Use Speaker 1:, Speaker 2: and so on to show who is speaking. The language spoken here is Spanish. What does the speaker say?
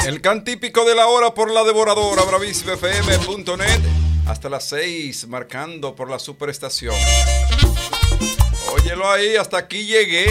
Speaker 1: El can típico de la hora por la devoradora bravísimafm.net hasta las 6, marcando por la superestación. Óyelo ahí, hasta aquí llegué.